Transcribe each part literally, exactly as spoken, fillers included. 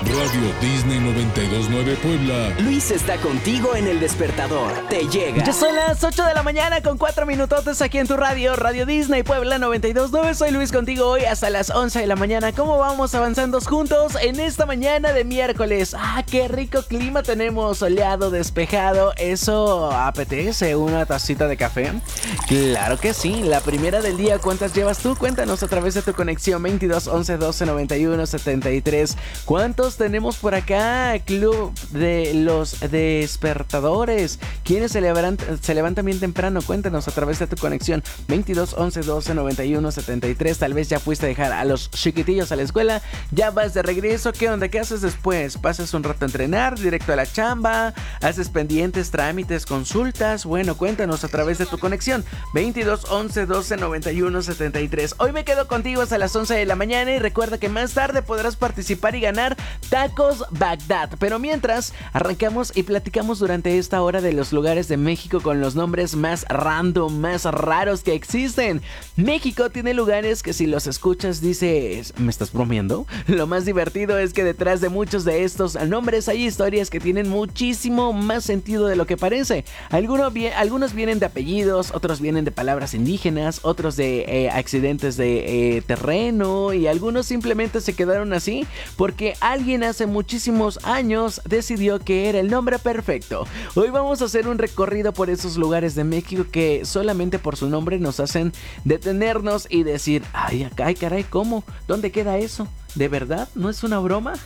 Radio Disney noventa y dos punto nueve Puebla. Luis está contigo en El Despertador. Te llega. Ya son las ocho de la mañana con cuatro minutotes aquí en tu radio, Radio Disney Puebla noventa y dos punto nueve. Soy Luis contigo hoy hasta las once de la mañana. ¿Cómo vamos avanzando juntos en esta mañana de miércoles? Ah, qué rico clima tenemos, soleado, despejado. ¿Eso apetece una tacita de café? Claro que sí, la primera del día. ¿Cuántas llevas tú? Cuéntanos a través de tu conexión veintidós once doce noventa y uno setenta y tres. ¿Cuántos tenemos por acá? Club de los despertadores. ¿Quiénes se levantan, se levantan bien temprano? Cuéntanos a través de tu conexión veintidós once doce noventa y uno setenta y tres. Tal vez ya fuiste a dejar a los chiquitillos a la escuela, ya vas de regreso. ¿Qué onda? ¿Qué haces después? ¿Pasas un rato a entrenar? ¿Directo a la chamba? ¿Haces pendientes, trámites, consultas? Bueno, cuéntanos a través de tu conexión veintidós once doce noventa y uno setenta y tres. Hoy me quedo contigo hasta las once de la mañana y recuerda que más tarde podrás participar y ganar tacos Bagdad. Pero mientras, arrancamos y platicamos durante esta hora de los lugares de México con los nombres más random, más raros que existen. México tiene lugares que si los escuchas dices, ¿me estás bromeando? Lo más divertido es que detrás de muchos de estos nombres hay historias que tienen muchísimo más sentido de lo que parece. Algunos, algunos vienen de apellidos, otros vienen de palabras indígenas, otros de eh, accidentes de eh, terreno, y algunos simplemente se quedaron así porque alguien hace muchísimos años decidió que era el nombre perfecto. Hoy vamos a hacer un recorrido por esos lugares de México que solamente por su nombre nos hacen detenernos y decir, ay, ay, caray, ¿cómo? ¿Dónde queda eso? ¿De verdad? ¿No es una broma?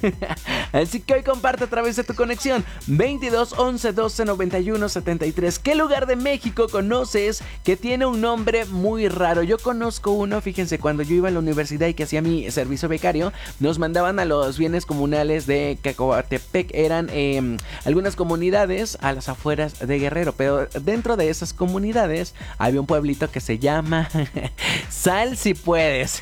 Así que hoy comparte a través de tu conexión veintidós once doce noventa y uno setenta y tres. ¿Qué lugar de México conoces que tiene un nombre muy raro? Yo conozco uno, fíjense, cuando yo iba a la universidad y que hacía mi servicio becario, nos mandaban a los bienes comunales de Cacahuatepec. Eran eh, algunas comunidades a las afueras de Guerrero, pero dentro de esas comunidades había un pueblito que se llama Sal Si Puedes.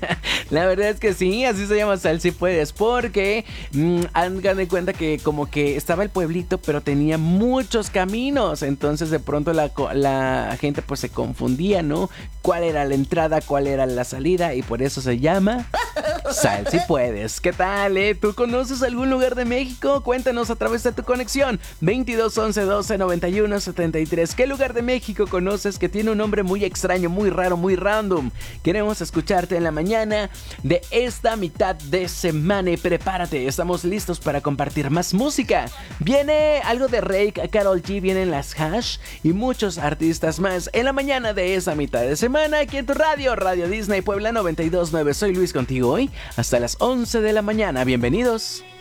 La verdad es que sí, así se llama Sal Si Puedes, porque mmm, hagan de cuenta que como que estaba el pueblito, pero tenía muchos caminos. Entonces de pronto la, la gente pues se confundía, ¿no? ¿Cuál era la entrada? ¿Cuál era la salida? Y por eso se llama Sal Si Puedes. ¿Qué tal, eh? ¿Tú conoces algún lugar de México? Cuéntanos a través de tu conexión veintidós once doce noventa y uno setenta y tres. ¿Qué lugar de México conoces que tiene un nombre muy extraño, muy raro, muy random? Queremos escucharte en la mañana de esta mitad de semana y prepárate, estamos listos para compartir más música. Viene algo de Rake, Karol G, vienen las Hash y muchos artistas más en la mañana de esa mitad de semana aquí en tu radio, Radio Disney Puebla noventa y dos punto nueve. Soy Luis contigo hoy hasta las once de la mañana. Bienvenidos.